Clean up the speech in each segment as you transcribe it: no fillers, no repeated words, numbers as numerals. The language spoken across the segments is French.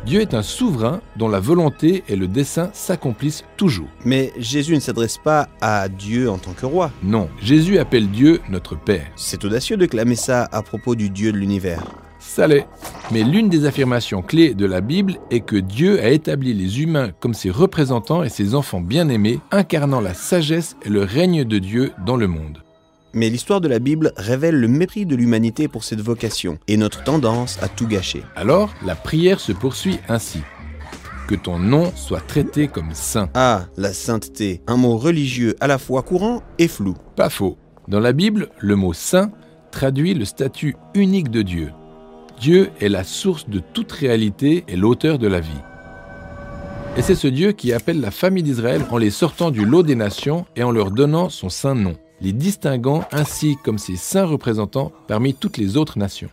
Dieu est un souverain dont la volonté et le dessein s'accomplissent toujours. Mais Jésus ne s'adresse pas à Dieu en tant que roi. Non, Jésus appelle Dieu notre Père. C'est audacieux de clamer ça à propos du Dieu de l'univers. Ça l'est. Mais l'une des affirmations clés de la Bible est que Dieu a établi les humains comme ses représentants et ses enfants bien-aimés, incarnant la sagesse et le règne de Dieu dans le monde. Mais l'histoire de la Bible révèle le mépris de l'humanité pour cette vocation et notre tendance à tout gâcher. Alors, la prière se poursuit ainsi. Que ton nom soit traité comme saint. Ah, la sainteté, un mot religieux à la fois courant et flou. Pas faux. Dans la Bible, le mot saint traduit le statut unique de Dieu. Dieu est la source de toute réalité et l'auteur de la vie. Et c'est ce Dieu qui appelle la famille d'Israël en les sortant du lot des nations et en leur donnant son saint nom, les distinguant ainsi comme ses saints représentants parmi toutes les autres nations.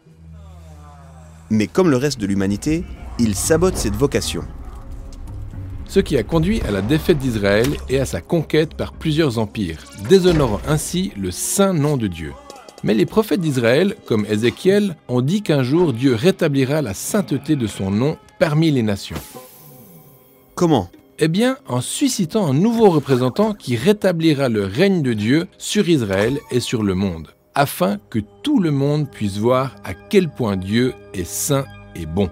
Mais comme le reste de l'humanité, il sabote cette vocation. Ce qui a conduit à la défaite d'Israël et à sa conquête par plusieurs empires, déshonorant ainsi le saint nom de Dieu. Mais les prophètes d'Israël, comme Ézéchiel, ont dit qu'un jour Dieu rétablira la sainteté de son nom parmi les nations. Comment ? Eh bien, en suscitant un nouveau représentant qui rétablira le règne de Dieu sur Israël et sur le monde, afin que tout le monde puisse voir à quel point Dieu est saint et bon.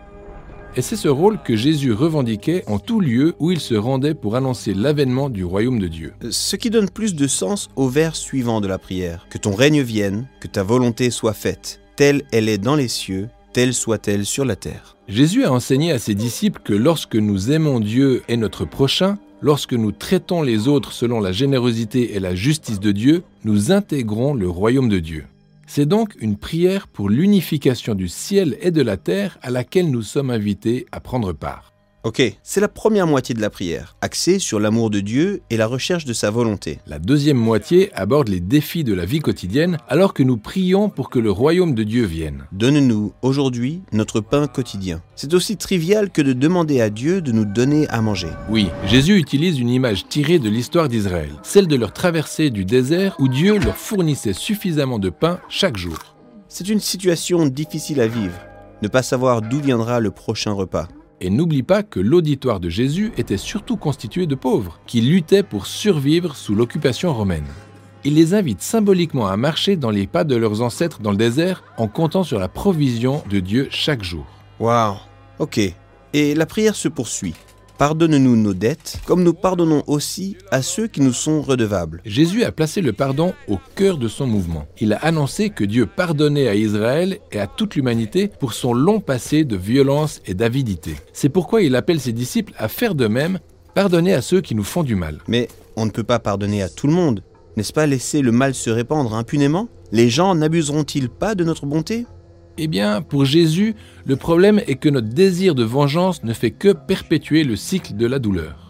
Et c'est ce rôle que Jésus revendiquait en tout lieu où il se rendait pour annoncer l'avènement du royaume de Dieu. Ce qui donne plus de sens au vers suivant de la prière. Que ton règne vienne, que ta volonté soit faite, telle elle est dans les cieux, telle soit-elle sur la terre. Jésus a enseigné à ses disciples que lorsque nous aimons Dieu et notre prochain, lorsque nous traitons les autres selon la générosité et la justice de Dieu, nous intégrons le royaume de Dieu. C'est donc une prière pour l'unification du ciel et de la terre à laquelle nous sommes invités à prendre part. Ok, c'est la première moitié de la prière, axée sur l'amour de Dieu et la recherche de sa volonté. La deuxième moitié aborde les défis de la vie quotidienne alors que nous prions pour que le royaume de Dieu vienne. Donne-nous aujourd'hui notre pain quotidien. C'est aussi trivial que de demander à Dieu de nous donner à manger. Oui, Jésus utilise une image tirée de l'histoire d'Israël, celle de leur traversée du désert où Dieu leur fournissait suffisamment de pain chaque jour. C'est une situation difficile à vivre, ne pas savoir d'où viendra le prochain repas. Et n'oublie pas que l'auditoire de Jésus était surtout constitué de pauvres, qui luttaient pour survivre sous l'occupation romaine. Il les invite symboliquement à marcher dans les pas de leurs ancêtres dans le désert en comptant sur la provision de Dieu chaque jour. Waouh, ok. Et la prière se poursuit. Pardonne-nous nos dettes, comme nous pardonnons aussi à ceux qui nous sont redevables. Jésus a placé le pardon au cœur de son mouvement. Il a annoncé que Dieu pardonnait à Israël et à toute l'humanité pour son long passé de violence et d'avidité. C'est pourquoi il appelle ses disciples à faire de même, pardonner à ceux qui nous font du mal. Mais on ne peut pas pardonner à tout le monde. N'est-ce pas laisser le mal se répandre impunément ? Les gens n'abuseront-ils pas de notre bonté ? Eh bien, pour Jésus, le problème est que notre désir de vengeance ne fait que perpétuer le cycle de la douleur.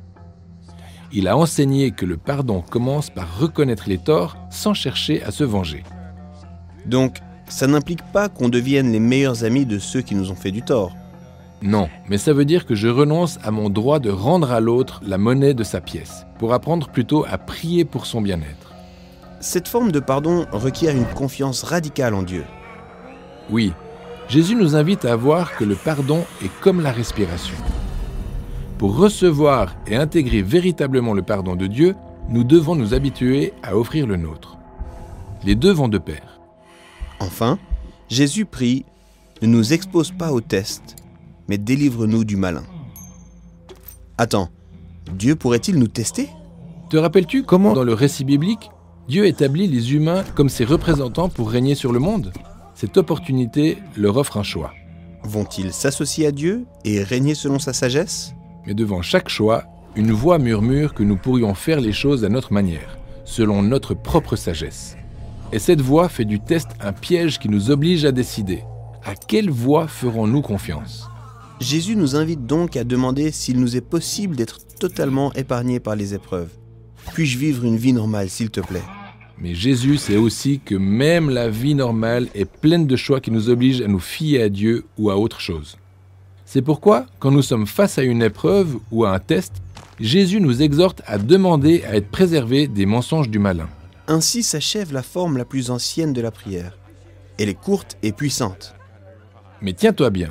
Il a enseigné que le pardon commence par reconnaître les torts sans chercher à se venger. Donc, ça n'implique pas qu'on devienne les meilleurs amis de ceux qui nous ont fait du tort. Non, mais ça veut dire que je renonce à mon droit de rendre à l'autre la monnaie de sa pièce, pour apprendre plutôt à prier pour son bien-être. Cette forme de pardon requiert une confiance radicale en Dieu. Oui, Jésus nous invite à voir que le pardon est comme la respiration. Pour recevoir et intégrer véritablement le pardon de Dieu, nous devons nous habituer à offrir le nôtre. Les deux vont de pair. Enfin, Jésus prie « Ne nous expose pas au test, mais délivre-nous du malin. » Attends, Dieu pourrait-il nous tester ? Te rappelles-tu comment, dans le récit biblique, Dieu établit les humains comme ses représentants pour régner sur le monde ? Cette opportunité leur offre un choix. Vont-ils s'associer à Dieu et régner selon sa sagesse ? Mais devant chaque choix, une voix murmure que nous pourrions faire les choses à notre manière, selon notre propre sagesse. Et cette voix fait du test un piège qui nous oblige à décider. À quelle voix ferons-nous confiance ? Jésus nous invite donc à demander s'il nous est possible d'être totalement épargnés par les épreuves. Puis-je vivre une vie normale, s'il te plaît ? Mais Jésus sait aussi que même la vie normale est pleine de choix qui nous obligent à nous fier à Dieu ou à autre chose. C'est pourquoi, quand nous sommes face à une épreuve ou à un test, Jésus nous exhorte à demander à être préservés des mensonges du malin. Ainsi s'achève la forme la plus ancienne de la prière. Elle est courte et puissante. Mais tiens-toi bien,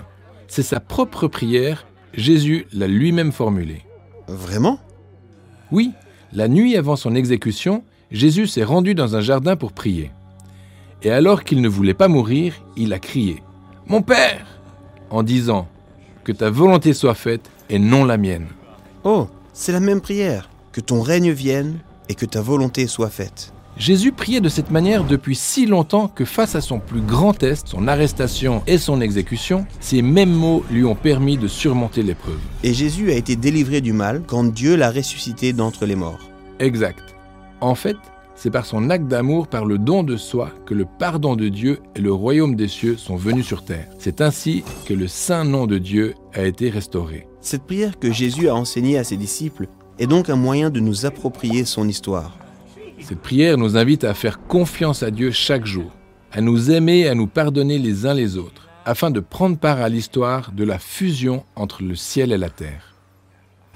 C'est sa propre prière, Jésus l'a lui-même formulée. Vraiment? Oui, la nuit avant son exécution, Jésus s'est rendu dans un jardin pour prier. Et alors qu'il ne voulait pas mourir, il a crié « Mon Père !» en disant « Que ta volonté soit faite et non la mienne. » Oh, c'est la même prière. Que ton règne vienne et que ta volonté soit faite. Jésus priait de cette manière depuis si longtemps que face à son plus grand test, son arrestation et son exécution, ces mêmes mots lui ont permis de surmonter l'épreuve. Et Jésus a été délivré du mal quand Dieu l'a ressuscité d'entre les morts. Exact. En fait, c'est par son acte d'amour, par le don de soi, que le pardon de Dieu et le royaume des cieux sont venus sur terre. C'est ainsi que le saint nom de Dieu a été restauré. Cette prière que Jésus a enseignée à ses disciples est donc un moyen de nous approprier son histoire. Cette prière nous invite à faire confiance à Dieu chaque jour, à nous aimer et à nous pardonner les uns les autres, afin de prendre part à l'histoire de la fusion entre le ciel et la terre.